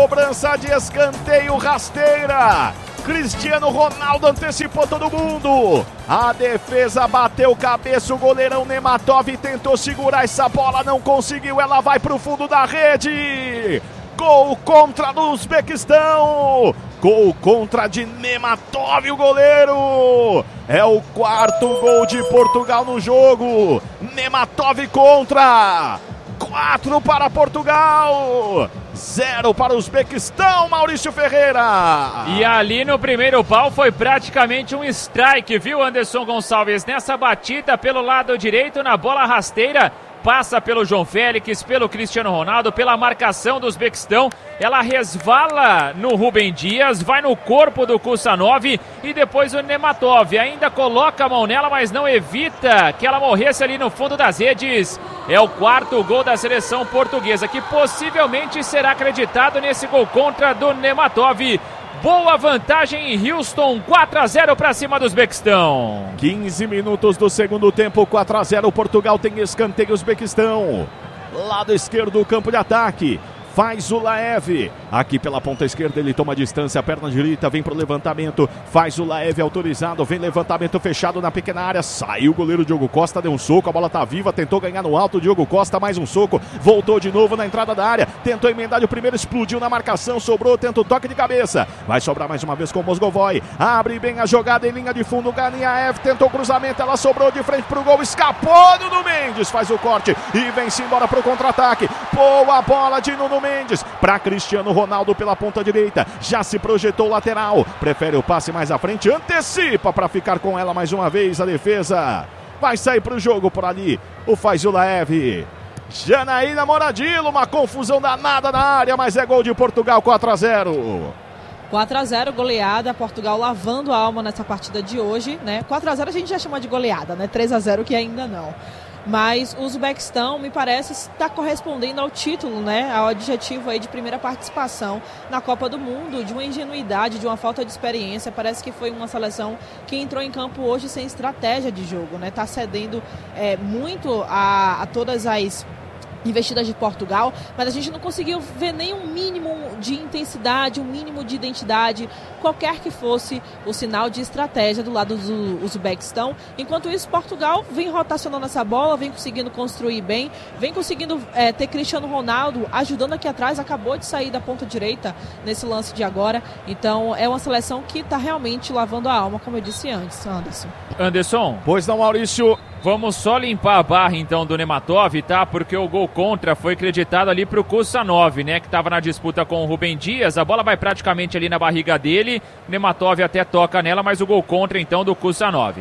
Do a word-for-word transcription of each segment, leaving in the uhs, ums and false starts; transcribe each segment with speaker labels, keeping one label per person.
Speaker 1: Cobrança de escanteio rasteira. Cristiano Ronaldo antecipou todo mundo. A defesa bateu cabeça, o goleirão Nematov tentou segurar essa bola, não conseguiu, ela vai para o fundo da rede. Gol contra do Uzbequistão. Gol contra de Nematov, o goleiro. É o quarto gol de Portugal no jogo. Nematov contra. Quatro para Portugal, zero para o Uzbequistão, Maurício Ferreira.
Speaker 2: E ali no primeiro pau foi praticamente um strike, viu, Anderson Gonçalves? Nessa batida pelo lado direito, na bola rasteira, passa pelo João Félix, pelo Cristiano Ronaldo, pela marcação do Uzbequistão. Ela resvala no Rubem Dias, vai no corpo do Kusanov e depois o Nematov ainda coloca a mão nela, mas não evita que ela morresse ali no fundo das redes. É o quarto gol da seleção portuguesa, que possivelmente será acreditado nesse gol contra do Nematov. Boa vantagem em Houston, quatro a zero para cima do Uzbequistão.
Speaker 1: quinze minutos do segundo tempo, quatro a zero. Portugal tem escanteio, Uzbequistão. Lado esquerdo do campo de ataque. Faz o Laev, aqui pela ponta esquerda ele toma distância, a perna direita vem pro levantamento, faz o Laev autorizado, vem levantamento fechado na pequena área, saiu o goleiro Diogo Costa, deu um soco, a bola tá viva, tentou ganhar no alto, Diogo Costa mais um soco, voltou de novo na entrada da área, tentou emendar o primeiro, explodiu na marcação, sobrou, tenta o toque de cabeça, vai sobrar mais uma vez com o Mozgovoi, abre bem a jogada em linha de fundo, Ganiaev tentou o cruzamento, ela sobrou de frente pro gol, escapou Nuno Mendes, faz o corte e vem-se embora pro contra-ataque, boa bola de Nuno Mendes para Cristiano Ronaldo pela ponta direita, já se projetou lateral, prefere o passe mais à frente, antecipa para ficar com ela mais uma vez a defesa, vai sair para o jogo por ali, o Faizullaev, Janaína Moradillo, uma confusão danada na área, mas é gol de Portugal, quatro a zero.
Speaker 3: quatro a zero, goleada, Portugal lavando a alma nessa partida de hoje, né? quatro a zero a gente já chama de goleada, né? três a zero que ainda não. Mas o Uzbequistão, me parece, está correspondendo ao título, né? Ao adjetivo aí de primeira participação na Copa do Mundo, de uma ingenuidade, de uma falta de experiência. Parece que foi uma seleção que entrou em campo hoje sem estratégia de jogo, né? Está cedendo é, muito a, a todas as investidas de Portugal, mas a gente não conseguiu ver nem um mínimo de intensidade, um mínimo de identidade, qualquer que fosse o sinal de estratégia do lado do Uzbequistão. Enquanto isso, Portugal vem rotacionando essa bola, vem conseguindo construir bem, vem conseguindo é, ter Cristiano Ronaldo ajudando aqui atrás, acabou de sair da ponta direita nesse lance de agora. Então é uma seleção que está realmente lavando a alma, como eu disse antes, Anderson.
Speaker 2: Anderson.
Speaker 1: Pois não, Maurício.
Speaker 2: Vamos só limpar a barra então do Nematov, tá? Porque o gol contra foi creditado ali pro Kusanov, né? Que estava na disputa com o Rubem Dias. A bola vai praticamente ali na barriga dele. Nematov até toca nela, mas o gol contra então do Kusanov.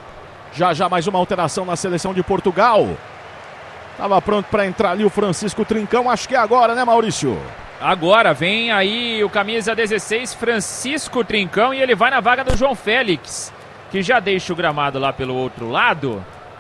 Speaker 1: Já já mais uma alteração na seleção de Portugal. Tava pronto para entrar ali o Francisco Trincão. Acho que é agora, né, Maurício?
Speaker 2: Agora vem aí o camisa dezesseis, Francisco Trincão, e ele vai na vaga do João Félix, que já deixa o gramado lá pelo outro lado.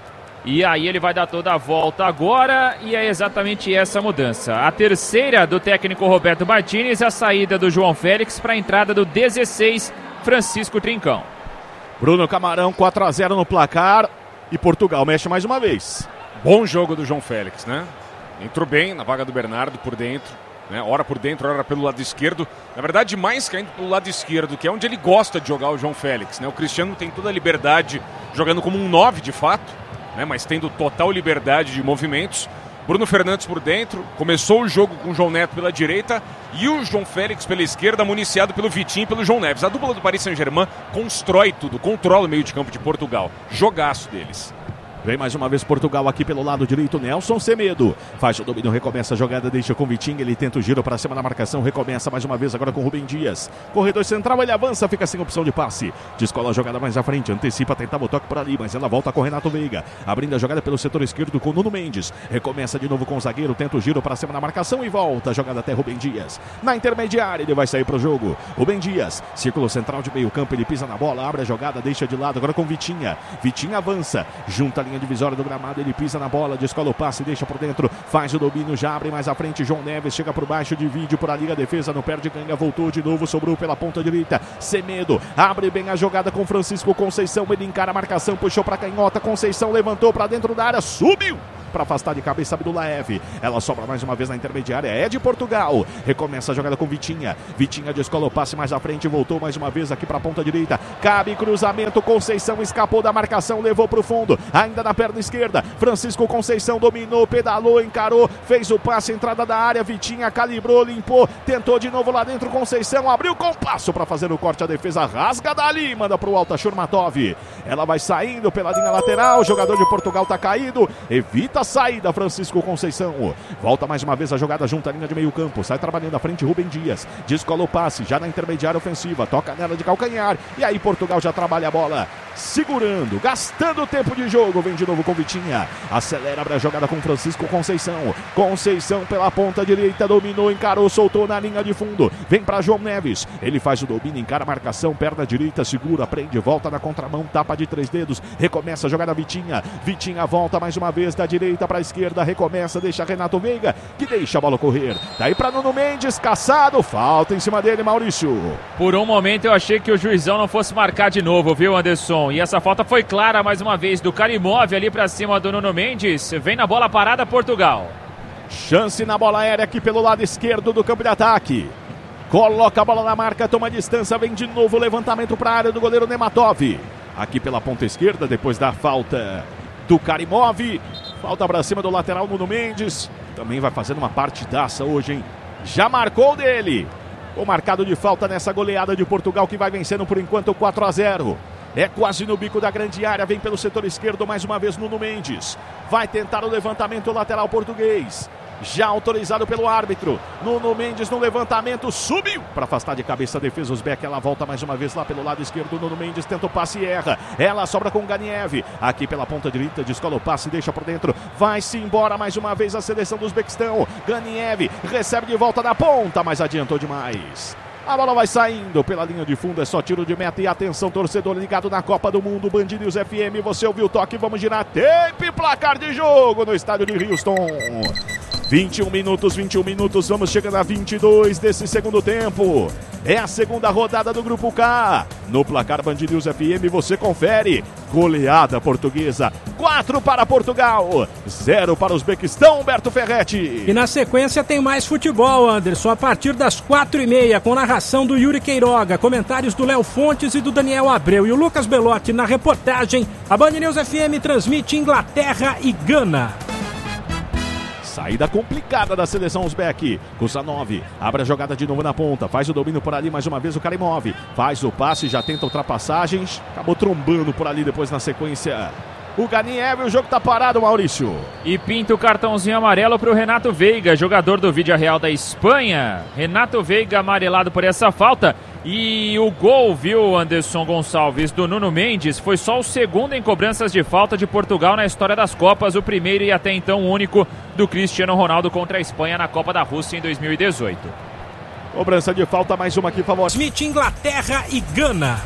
Speaker 2: E aí ele vai dar toda a volta agora, e é exatamente essa mudança. A terceira do técnico Roberto Martínez, a saída do João Félix para a entrada do dezesseis, Francisco Trincão.
Speaker 1: Bruno Camarão, quatro a zero no placar, e Portugal mexe mais uma vez.
Speaker 4: Bom jogo do João Félix, né? Entrou bem na vaga do Bernardo por dentro, né? Ora por dentro, ora pelo lado esquerdo. Na verdade, mais caindo pelo lado esquerdo, que é onde ele gosta de jogar o João Félix, né? O Cristiano tem toda a liberdade, jogando como um nove de fato, né, mas tendo total liberdade de movimentos. Bruno Fernandes por dentro, começou o jogo com o João Neto pela direita e o João Félix pela esquerda, municiado pelo Vitinho e pelo João Neves. A dupla do Paris Saint-Germain constrói tudo, controla o meio de campo de Portugal. Jogaço deles.
Speaker 1: Vem mais uma vez Portugal aqui pelo lado direito, Nelson Semedo. Faz o domínio, recomeça a jogada, deixa com o Vitinho, ele tenta o giro para cima da marcação, recomeça mais uma vez agora com o Rubem Dias. Corredor central, ele avança, fica sem opção de passe. Descola a jogada mais à frente, antecipa, tentava o toque por ali, mas ela volta com o Renato Veiga. Abrindo a jogada pelo setor esquerdo com o Nuno Mendes. Recomeça de novo com o zagueiro, tenta o giro para cima da marcação e volta a jogada até Rubem Dias. Na intermediária, ele vai sair para o jogo. Rubem Dias, círculo central de meio campo, ele pisa na bola, abre a jogada, deixa de lado agora com o Vitinha. Vitinha avança, junta a linha divisória do gramado, ele pisa na bola, descola o passe, deixa por dentro, faz o domínio, já abre mais à frente, João Neves chega por baixo, divide por ali a defesa, não perde, ganha, voltou de novo, sobrou pela ponta direita, Semedo, abre bem a jogada com Francisco Conceição, ele encara a marcação, puxou para canhota, Conceição levantou para dentro da área, subiu para afastar de cabeça Abdullaev. Ela sobra mais uma vez na intermediária, é de Portugal. Recomeça a jogada com Vitinha. Vitinha descola o passe mais à frente, voltou mais uma vez aqui para a ponta direita. Cabe cruzamento, Conceição escapou da marcação, levou para o fundo. Ainda na perna esquerda, Francisco Conceição dominou, pedalou, encarou, fez o passe, entrada da área. Vitinha calibrou, limpou, tentou de novo lá dentro. Conceição abriu com passo para fazer o corte. A defesa rasga dali, manda para o Alta Shurmatov. Ela vai saindo pela linha lateral. O jogador de Portugal está caído, evita a saída. Francisco Conceição volta mais uma vez a jogada junto à linha de meio campo. Sai trabalhando à frente Rubem Dias, descola o passe já na intermediária ofensiva, toca nela de calcanhar. E aí Portugal já trabalha a bola, segurando, gastando tempo de jogo. Vem de novo com Vitinha, acelera, abre a jogada com Francisco Conceição. Conceição pela ponta direita, dominou, encarou, soltou na linha de fundo. Vem para João Neves, ele faz o domínio, encara a marcação, perna direita, segura, prende, volta na contramão, tapa de três dedos. Recomeça a jogada Vitinha. Vitinha volta mais uma vez da direita para a esquerda, recomeça, deixa Renato Veiga, que deixa a bola correr. Daí para Nuno Mendes, caçado, falta em cima dele, Maurício.
Speaker 2: Por um momento eu achei que o juizão não fosse marcar de novo, viu, Anderson? E essa falta foi clara mais uma vez do Karimov ali para cima do Nuno Mendes. Vem na bola parada Portugal.
Speaker 1: Chance na bola aérea aqui pelo lado esquerdo do campo de ataque. Coloca a bola na marca, toma distância, vem de novo o levantamento para a área do goleiro Nematov. Aqui pela ponta esquerda, depois da falta do Karimov. Falta para cima do lateral Nuno Mendes. Também vai fazendo uma partidaça hoje, hein? Já marcou dele. O marcado de falta nessa goleada de Portugal, que vai vencendo por enquanto quatro a zero. É quase no bico da grande área, vem pelo setor esquerdo mais uma vez Nuno Mendes. Vai tentar o levantamento lateral português. Já autorizado pelo árbitro. Nuno Mendes no levantamento, subiu para afastar de cabeça a defesa Uzbek. Ela volta mais uma vez lá pelo lado esquerdo. Nuno Mendes tenta o passe e erra. Ela sobra com Ganiev. Aqui pela ponta direita, descola o passe, deixa por dentro. Vai-se embora mais uma vez a seleção do Uzbequistão. Ganiev recebe de volta da ponta, mas adiantou demais. A bola vai saindo pela linha de fundo, é só tiro de meta. E atenção, torcedor ligado na Copa do Mundo, Band News F M. Você ouviu o toque, vamos girar tempo e placar de jogo no estádio de Houston. vinte e um minutos, vinte e um minutos, vamos chegando a vinte e dois desse segundo tempo. É a segunda rodada do Grupo K. No placar Band News F M você confere. Goleada portuguesa, quatro para Portugal, zero para o Uzbequistão, Humberto Ferretti.
Speaker 5: E na sequência tem mais futebol, Anderson, a partir das quatro e meia, com narração do Yuri Queiroga, comentários do Léo Fontes e do Daniel Abreu e o Lucas Belotti na reportagem. A Band News F M transmite Inglaterra e Gana.
Speaker 1: Saída complicada da seleção Uzbek. Kusanov abre a jogada de novo na ponta. Faz o domínio por ali mais uma vez o Karimov. Faz o passe, já tenta ultrapassagens. Acabou trombando por ali depois na sequência o Ganiev. O jogo tá parado, Maurício.
Speaker 2: E pinta o cartãozinho amarelo para o Renato Veiga, jogador do Villarreal da Espanha. Renato Veiga amarelado por essa falta. E o gol, viu, Anderson Gonçalves, do Nuno Mendes, foi só o segundo em cobranças de falta de Portugal na história das Copas, o primeiro e até então único do Cristiano Ronaldo contra a Espanha na Copa da Rússia em dois mil e dezoito.
Speaker 1: Cobrança de falta, mais uma aqui, por favor.
Speaker 5: Smith, Inglaterra e Gana.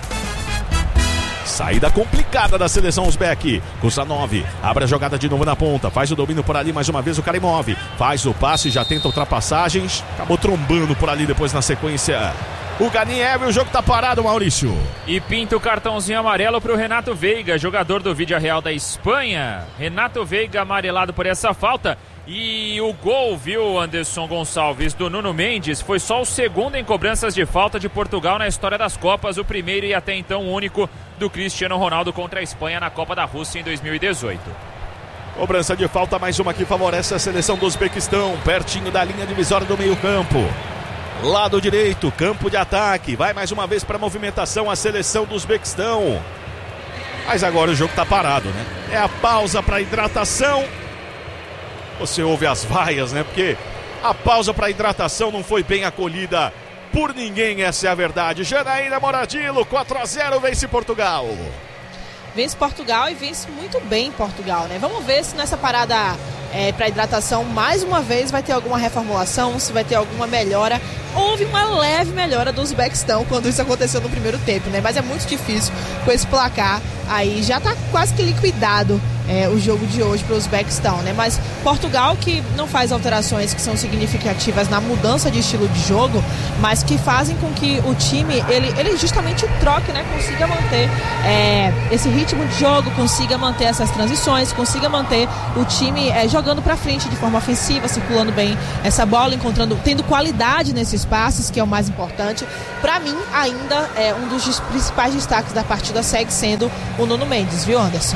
Speaker 1: Saída complicada da seleção Uzbek. Kusanov abre a jogada de novo na ponta. Faz o domínio por ali mais uma vez o Karimov. Faz o passe, já tenta ultrapassagens. Acabou trombando por ali depois na sequência o Ganiev. O jogo tá parado, Maurício.
Speaker 2: E pinta o cartãozinho amarelo para o Renato Veiga, jogador do Villarreal da Espanha. Renato Veiga amarelado por essa falta. E o gol, viu, Anderson Gonçalves, do Nuno Mendes, foi só o segundo em cobranças de falta de Portugal na história das Copas, o primeiro e até então único do Cristiano Ronaldo contra a Espanha na Copa da Rússia em dois mil e dezoito.
Speaker 1: Cobrança de falta, mais uma que favorece a seleção do Uzbequistão, pertinho da linha divisória do meio campo. Lado direito, campo de ataque, vai mais uma vez para a movimentação a seleção do Uzbequistão. Mas agora o jogo está parado, né? É a pausa para hidratação. Você ouve as vaias, né? Porque a pausa para hidratação não foi bem acolhida por ninguém, essa é a verdade. Janaína Moradillo, quatro a zero, vence Portugal.
Speaker 3: Vence Portugal e vence muito bem Portugal, né? Vamos ver se nessa parada é, para hidratação, mais uma vez, vai ter alguma reformulação, se vai ter alguma melhora. Houve uma leve melhora do Uzbequistão quando isso aconteceu no primeiro tempo, né? Mas é muito difícil com esse placar aí. Já tá quase que liquidado é, o jogo de hoje para o Uzbequistão, né? Mas Portugal, que não faz alterações que são significativas na mudança de estilo de jogo, mas que fazem com que o time, ele, ele justamente troque, né? Consiga manter é, esse ritmo de jogo, consiga manter essas transições, consiga manter o time é, jogando para frente de forma ofensiva, circulando bem essa bola, encontrando, tendo qualidade nesses passes, que é o mais importante. Para mim, ainda é um dos principais destaques da partida segue sendo o Nuno Mendes, viu, Anderson?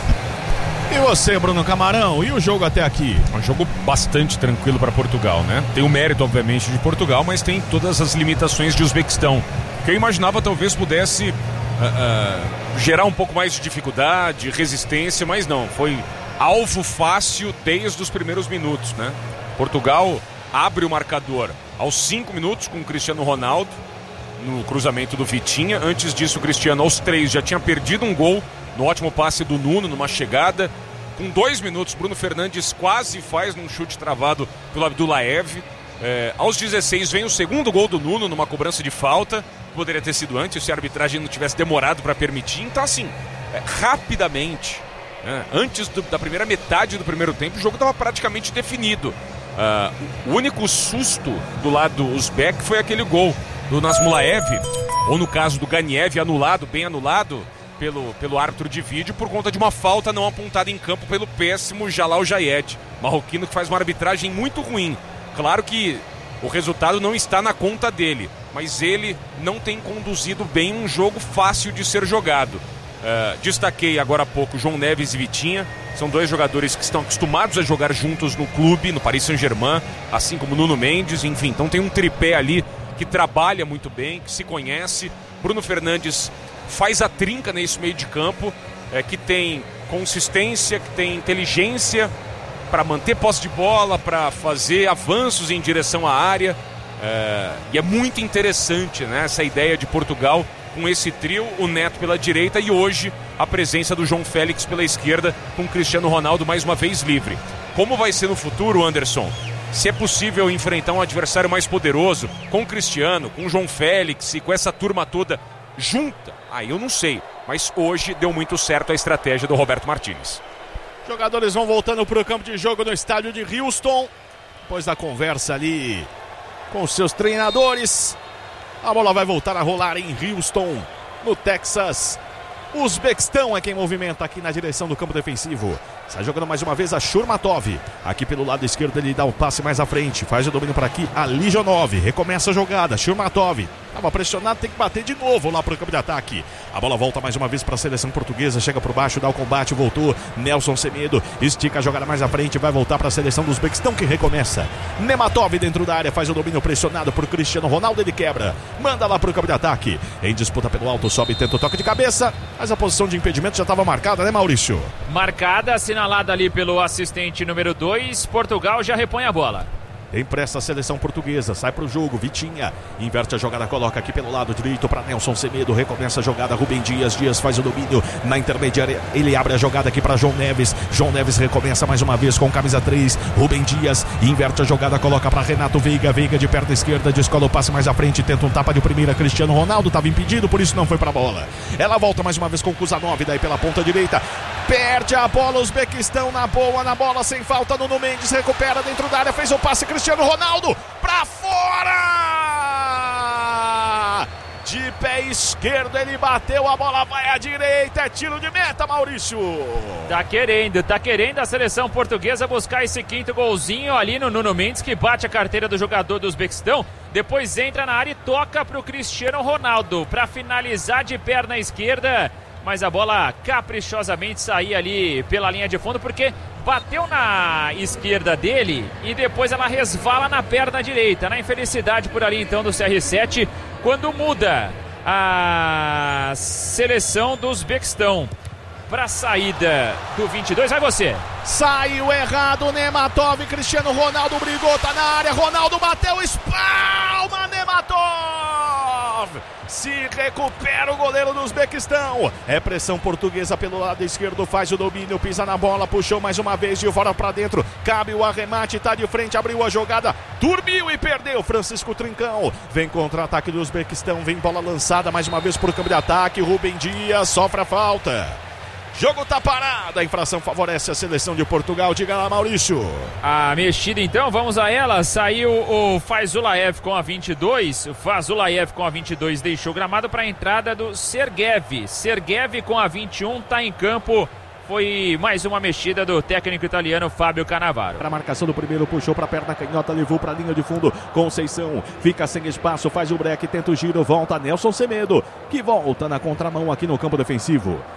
Speaker 1: E você, Bruno Camarão, e o jogo até aqui?
Speaker 4: Um jogo bastante tranquilo para Portugal, né? Tem o mérito, obviamente, de Portugal, mas tem todas as limitações de Uzbequistão, que eu imaginava talvez pudesse uh, uh, gerar um pouco mais de dificuldade, resistência, mas não, foi alvo fácil desde os primeiros minutos, né? Portugal abre o marcador aos cinco minutos com o Cristiano Ronaldo no cruzamento do Vitinha. Antes disso, o Cristiano aos três já tinha perdido um gol no ótimo passe do Nuno, numa chegada. Com dois minutos, Bruno Fernandes quase faz num chute travado pelo Abdullaev. É, aos dezesseis vem o segundo gol do Nuno numa cobrança de falta. Poderia ter sido antes se a arbitragem não tivesse demorado para permitir. Então, assim, é, rapidamente, é, antes do, da primeira metade do primeiro tempo, o jogo estava praticamente definido. Uh, o único susto do lado uzbek foi aquele gol do Nazmulaev, ou no caso do Ganiev, anulado, bem anulado pelo, pelo árbitro de vídeo por conta de uma falta não apontada em campo pelo péssimo Jalal Jayed, marroquino, que faz uma arbitragem muito ruim. Claro que o resultado não está na conta dele, mas ele não tem conduzido bem um jogo fácil de ser jogado. Uh, destaquei agora há pouco João Neves e Vitinha. São dois jogadores que estão acostumados a jogar juntos no clube, no Paris Saint-Germain, assim como Nuno Mendes, enfim. Então tem um tripé ali que trabalha muito bem, que se conhece. Bruno Fernandes faz a trinca nesse meio de campo, é, que tem consistência, que tem inteligência para manter posse de bola, para fazer avanços em direção à área. É, e é muito interessante, né, essa ideia de Portugal com esse trio, o Neto pela direita e hoje a presença do João Félix pela esquerda, com o Cristiano Ronaldo mais uma vez livre. Como vai ser no futuro, Anderson? Se é possível enfrentar um adversário mais poderoso com o Cristiano, com o João Félix e com essa turma toda junta, aí eu não sei, mas hoje deu muito certo a estratégia do Roberto Martínez.
Speaker 1: Jogadores vão voltando para o campo de jogo no estádio de Houston, depois da conversa ali com os seus treinadores. A bola vai voltar a rolar em Houston, no Texas. Uzbequistão é quem movimenta aqui na direção do campo defensivo. Sai jogando mais uma vez a Shurmatov. Aqui pelo lado esquerdo ele dá um passe mais à frente. Faz o domínio para aqui a Lijonov. Recomeça a jogada. Shurmatov estava pressionado, tem que bater de novo lá para o campo de ataque. A bola volta mais uma vez para a seleção portuguesa. Chega por baixo, dá o combate, voltou. Nelson Semedo estica a jogada mais à frente. Vai voltar para a seleção do Uzbequistão que recomeça. Nematov dentro da área. Faz o domínio pressionado por Cristiano Ronaldo. Ele quebra. Manda lá para o campo de ataque. Em disputa pelo alto, sobe e tenta o toque de cabeça. Mas a posição de impedimento já estava marcada, né, Maurício?
Speaker 2: Marcada, assinalada ali pelo assistente número dois. Portugal já repõe a bola.
Speaker 1: Empresta a seleção portuguesa, sai pro jogo, Vitinha inverte a jogada, coloca aqui pelo lado direito para Nelson Semedo, recomeça a jogada, Rubem Dias, Dias faz o domínio na intermediária, ele abre a jogada aqui para João Neves, João Neves recomeça mais uma vez com camisa três, Rubem Dias inverte a jogada, coloca para Renato Veiga, Veiga de perna esquerda, descola o passe mais à frente, tenta um tapa de primeira, Cristiano Ronaldo estava impedido, por isso não foi para a bola. Ela volta mais uma vez com Kuzanov, daí pela ponta direita, perde a bola, Uzbequistão na boa, na bola, sem falta, Nuno Mendes recupera dentro da área, fez o passe, Cristiano Ronaldo pra fora! De pé esquerdo ele bateu, a bola vai à direita, é tiro de meta, Maurício.
Speaker 2: Tá querendo, tá querendo a seleção portuguesa buscar esse quinto golzinho ali no Nuno Mendes, que bate a carteira do jogador do Uzbequistão, depois entra na área e toca pro Cristiano Ronaldo para finalizar de perna esquerda. Mas a bola caprichosamente saía ali pela linha de fundo, porque bateu na esquerda dele e depois ela resvala na perna direita. Na infelicidade por ali então do C R sete, quando muda a seleção do Uzbequistão para a saída do vinte e dois. Vai você.
Speaker 1: Saiu errado, Nematov, Cristiano Ronaldo brigou, tá na área, Ronaldo bateu, espalma, Nematov! Se recupera o goleiro do Uzbequistão. É pressão portuguesa pelo lado esquerdo, faz o domínio, pisa na bola, puxou mais uma vez de fora para dentro. Cabe o arremate, tá de frente, abriu a jogada, dormiu e perdeu. Francisco Trincão. Vem contra-ataque do Uzbequistão, vem bola lançada mais uma vez por campo de ataque. Rubem Dias sofre a falta. Jogo tá parado, a infração favorece a seleção de Portugal. Diga lá, Maurício.
Speaker 2: A mexida então, vamos a ela. Saiu o Fazulaev com a vinte e dois. O Fazulaev com a vinte e dois deixou o gramado para a entrada do Sergev. Sergev com a vinte e um tá em campo. Foi mais uma mexida do técnico italiano Fábio Cannavaro.
Speaker 1: Para a marcação do primeiro, puxou para a perna canhota, levou para a linha de fundo. Conceição fica sem espaço, faz o break, tenta o giro, volta Nelson Semedo, que volta na contramão aqui no campo defensivo.